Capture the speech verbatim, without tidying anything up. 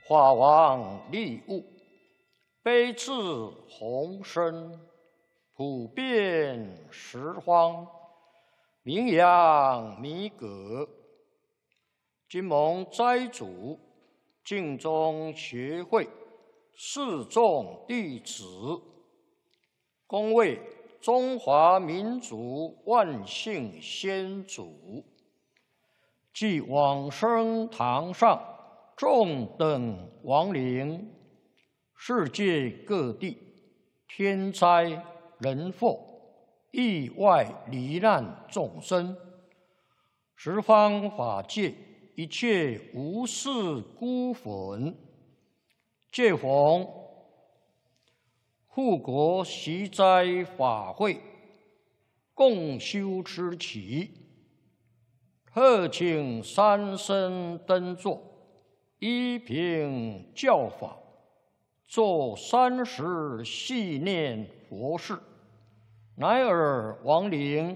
法王利物，悲智宏深，普遍十方，名扬弥革。今蒙斋主净宗学会四众弟子，恭为中华民族万姓先祖，即往生堂上众等亡灵，世界各地天灾人祸、意外罹难众生，十方法界一切无事孤魂，借逢护国习斋法会，共修之期，特请三僧登座，依凭教法，做三时系念佛事，乃尔亡灵